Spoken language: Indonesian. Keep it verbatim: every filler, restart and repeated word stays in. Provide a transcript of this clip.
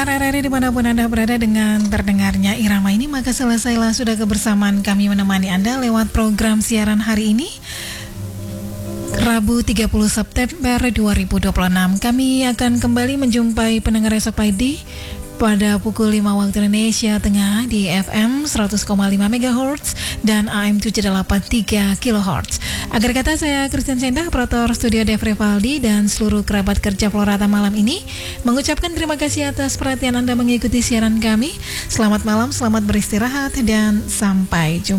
Pendengar R R I dimanapun Anda berada, dengan terdengarnya irama ini maka selesailah sudah kebersamaan kami menemani Anda lewat program siaran hari ini, Rabu tiga puluh September dua ribu dua puluh enam. Kami akan kembali menjumpai pendengar esok pagi pada pukul lima waktu Indonesia Tengah di F M seratus koma lima megahertz dan A M tujuh delapan tiga kilohertz. Akhir kata, saya Christian Sendah, operator studio Dev Rivaldi, dan seluruh kerabat kerja Florata malam ini mengucapkan terima kasih atas perhatian Anda mengikuti siaran kami. Selamat malam, selamat beristirahat, dan sampai jumpa.